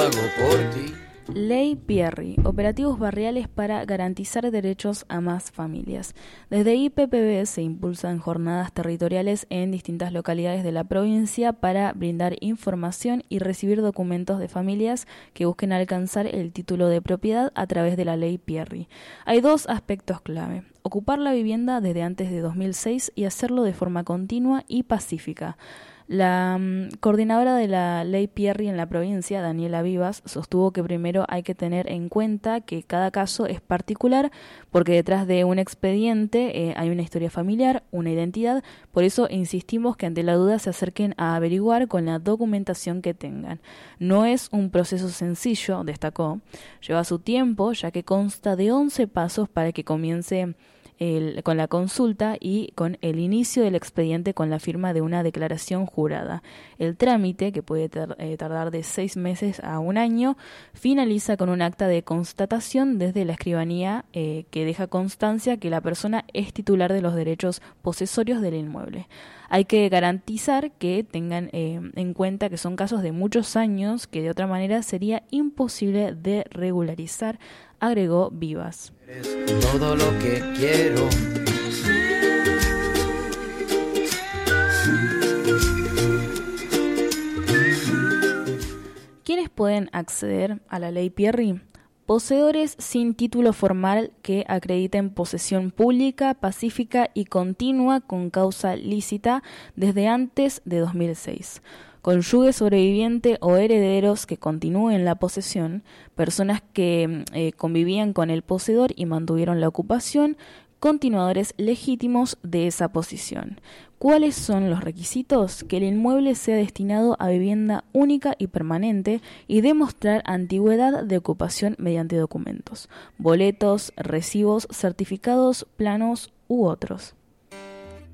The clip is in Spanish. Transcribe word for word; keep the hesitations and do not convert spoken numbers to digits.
hago por ti. Ley Pierri, operativos barriales para garantizar derechos a más familias. Desde I P P B se impulsan jornadas territoriales en distintas localidades de la provincia para brindar información y recibir documentos de familias que busquen alcanzar el título de propiedad a través de la Ley Pierri. Hay dos aspectos clave: ocupar la vivienda desde antes de dos mil seis y hacerlo de forma continua y pacífica. La um, coordinadora de la Ley Pierri en la provincia, Daniela Vivas, sostuvo que primero hay que tener en cuenta que cada caso es particular porque detrás de un expediente eh, hay una historia familiar, una identidad. Por eso insistimos que ante la duda se acerquen a averiguar con la documentación que tengan. No es un proceso sencillo, destacó. Lleva su tiempo, ya que consta de once pasos para que comience El, con la consulta y con el inicio del expediente con la firma de una declaración jurada. El trámite, que puede tar, eh, tardar de seis meses a un año, finaliza con un acta de constatación desde la escribanía eh, que deja constancia que la persona es titular de los derechos posesorios del inmueble. Hay que garantizar que tengan eh, en cuenta que son casos de muchos años que de otra manera sería imposible de regularizar, agregó Vivas. Eres todo lo que quiero. ¿Quiénes pueden acceder a la Ley Pierri? Poseedores sin título formal que acrediten posesión pública, pacífica y continua con causa lícita desde antes de dos mil seis. Cónyuge sobreviviente o herederos que continúen la posesión, personas que eh, convivían con el poseedor y mantuvieron la ocupación, continuadores legítimos de esa posición. ¿Cuáles son los requisitos? Que el inmueble sea destinado a vivienda única y permanente y demostrar antigüedad de ocupación mediante documentos, boletos, recibos, certificados, planos u otros.